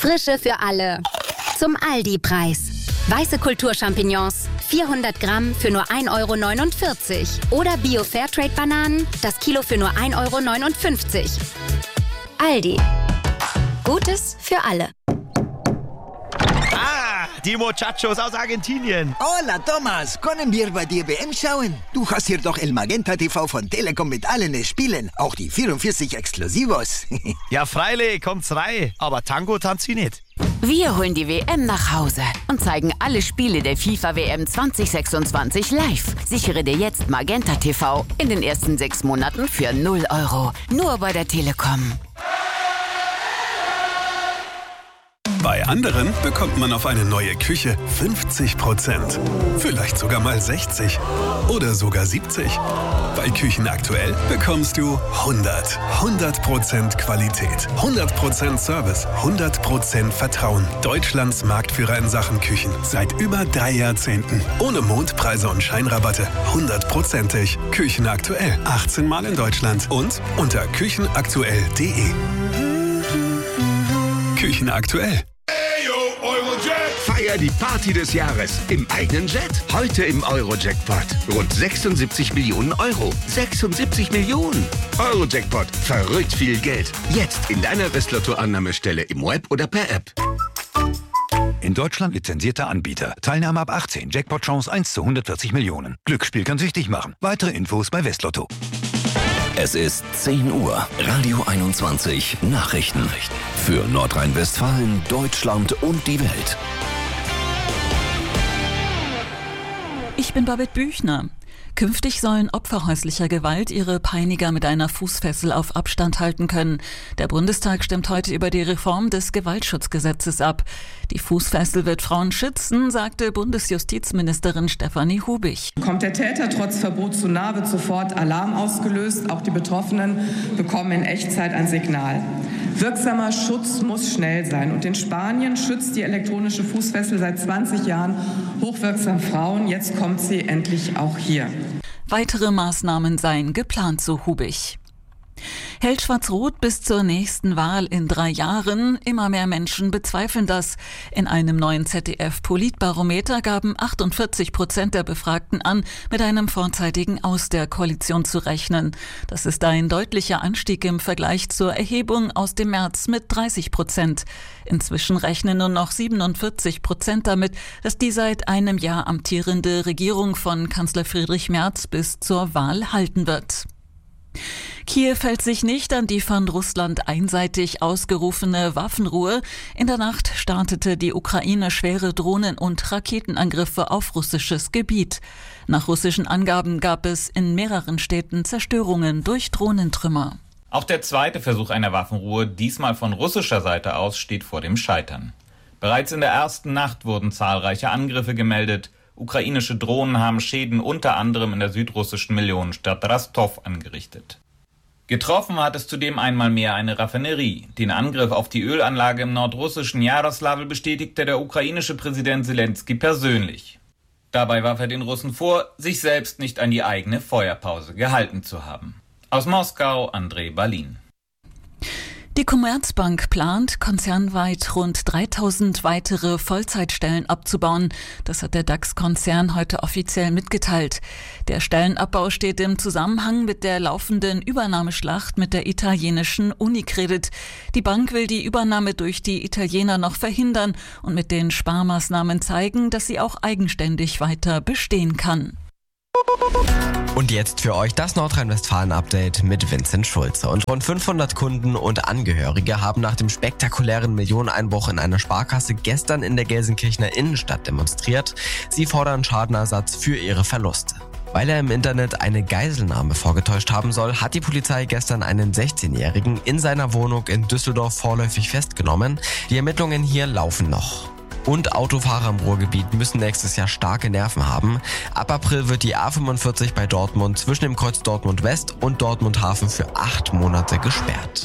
Frische für alle. Zum Aldi-Preis. Weiße Kulturchampignons, 400 Gramm für nur 1,49 €. Oder Bio-Fairtrade-Bananen, das Kilo für nur 1,59 €. Aldi. Gutes für alle. Die Muchachos aus Argentinien. Hola, Thomas. Können wir bei dir WM schauen? Du hast hier doch El Magenta TV von Telekom mit allen Spielen. Auch die 44 Exklusivos. Ja, freilich, kommt's rein. Aber Tango tanzt sie nicht. Wir holen die WM nach Hause und zeigen alle Spiele der FIFA-WM 2026 live. Sichere dir jetzt Magenta TV in den ersten 6 Monaten für 0 €. Nur bei der Telekom. Bei anderen bekommt man auf eine neue Küche 50%. Vielleicht sogar mal 60 oder sogar 70. Bei Küchen aktuell bekommst du 100% Qualität, 100% Service, 100% Vertrauen. Deutschlands Marktführer in Sachen Küchen seit über 3 Jahrzehnten. Ohne Mondpreise und Scheinrabatte. 100%ig. Küchen aktuell. 18 Mal in Deutschland und unter küchenaktuell.de. Küchen aktuell. Feier die Party des Jahres im eigenen Jet. Heute im Euro-Jackpot. Rund 76 Millionen Euro. 76 Millionen. Euro-Jackpot. Verrückt viel Geld. Jetzt in deiner Westlotto-Annahmestelle im Web oder per App. In Deutschland lizenzierter Anbieter. Teilnahme ab 18. Jackpot-Chance 1 zu 140 Millionen. Glücksspiel kann süchtig machen. Weitere Infos bei Westlotto. Es ist 10 Uhr. Radio 21 Nachrichten. Für Nordrhein-Westfalen, Deutschland und die Welt. Ich bin Babette Büchner. Künftig sollen Opfer häuslicher Gewalt ihre Peiniger mit einer Fußfessel auf Abstand halten können. Der Bundestag stimmt heute über die Reform des Gewaltschutzgesetzes ab. Die Fußfessel wird Frauen schützen, sagte Bundesjustizministerin Stefanie Hubig. Kommt der Täter trotz Verbot zu nah, wird sofort Alarm ausgelöst. Auch die Betroffenen bekommen in Echtzeit ein Signal. Wirksamer Schutz muss schnell sein. Und in Spanien schützt die elektronische Fußfessel seit 20 Jahren hochwirksam Frauen. Jetzt kommt sie endlich auch hier. Weitere Maßnahmen seien geplant, so Hubig. Hält Schwarz-Rot bis zur nächsten Wahl in 3 Jahren? Immer mehr Menschen bezweifeln das. In einem neuen ZDF-Politbarometer gaben 48% der Befragten an, mit einem vorzeitigen Aus der Koalition zu rechnen. Das ist ein deutlicher Anstieg im Vergleich zur Erhebung aus dem März mit 30%. Inzwischen rechnen nur noch 47% damit, dass die seit einem Jahr amtierende Regierung von Kanzler Friedrich Merz bis zur Wahl halten wird. Kiew hält sich nicht an die von Russland einseitig ausgerufene Waffenruhe. In der Nacht startete die Ukraine schwere Drohnen- und Raketenangriffe auf russisches Gebiet. Nach russischen Angaben gab es in mehreren Städten Zerstörungen durch Drohnentrümmer. Auch der zweite Versuch einer Waffenruhe, diesmal von russischer Seite aus, steht vor dem Scheitern. Bereits in der ersten Nacht wurden zahlreiche Angriffe gemeldet. Ukrainische Drohnen haben Schäden unter anderem in der südrussischen Millionenstadt Rostov angerichtet. Getroffen hat es zudem einmal mehr eine Raffinerie. Den Angriff auf die Ölanlage im nordrussischen Jaroslavl bestätigte der ukrainische Präsident Selenskyj persönlich. Dabei warf er den Russen vor, sich selbst nicht an die eigene Feuerpause gehalten zu haben. Aus Moskau, André Balin. Die Commerzbank plant, konzernweit rund 3000 weitere Vollzeitstellen abzubauen. Das hat der DAX-Konzern heute offiziell mitgeteilt. Der Stellenabbau steht im Zusammenhang mit der laufenden Übernahmeschlacht mit der italienischen Unicredit. Die Bank will die Übernahme durch die Italiener noch verhindern und mit den Sparmaßnahmen zeigen, dass sie auch eigenständig weiter bestehen kann. Und jetzt für euch das Nordrhein-Westfalen-Update mit Vincent Schulze. Und rund 500 Kunden und Angehörige haben nach dem spektakulären Millioneneinbruch in einer Sparkasse gestern in der Gelsenkirchener Innenstadt demonstriert. Sie fordern Schadenersatz für ihre Verluste. Weil er im Internet eine Geiselnahme vorgetäuscht haben soll, hat die Polizei gestern einen 16-Jährigen in seiner Wohnung in Düsseldorf vorläufig festgenommen. Die Ermittlungen hier laufen noch. Und Autofahrer im Ruhrgebiet müssen nächstes Jahr starke Nerven haben. Ab April wird die A45 bei Dortmund zwischen dem Kreuz Dortmund West und Dortmund Hafen für 8 Monate gesperrt.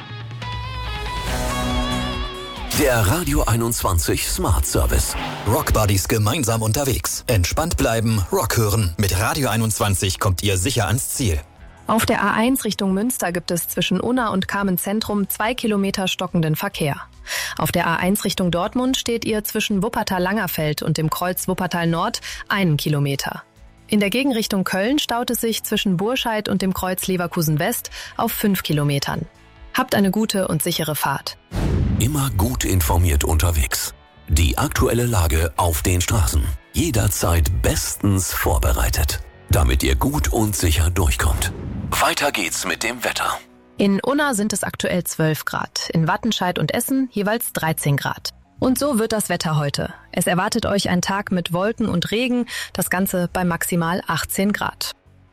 Der Radio 21 Smart Service. Rockbuddies gemeinsam unterwegs. Entspannt bleiben, Rock hören. Mit Radio 21 kommt ihr sicher ans Ziel. Auf der A1 Richtung Münster gibt es zwischen Unna und Kamenz-Zentrum 2 Kilometer stockenden Verkehr. Auf der A1 Richtung Dortmund steht ihr zwischen Wuppertal-Langerfeld und dem Kreuz Wuppertal-Nord 1 Kilometer. In der Gegenrichtung Köln staut es sich zwischen Burscheid und dem Kreuz Leverkusen-West auf 5 Kilometern. Habt eine gute und sichere Fahrt. Immer gut informiert unterwegs. Die aktuelle Lage auf den Straßen. Jederzeit bestens vorbereitet, damit ihr gut und sicher durchkommt. Weiter geht's mit dem Wetter. In Unna sind es aktuell 12 Grad, in Wattenscheid und Essen jeweils 13 Grad. Und so wird das Wetter heute. Es erwartet euch ein Tag mit Wolken und Regen, das Ganze bei maximal 18 Grad.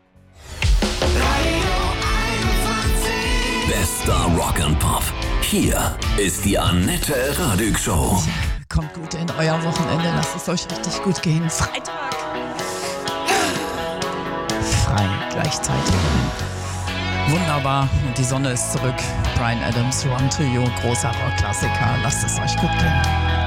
Bester Rock and Pop. Hier ist die Annette Radig Show. Kommt gut in euer Wochenende, lasst es euch richtig gut gehen. Freitag. Frei gleichzeitig. Wunderbar. Und die Sonne ist zurück. Bryan Adams, Run to You, großer Rockklassiker. Lasst es euch gut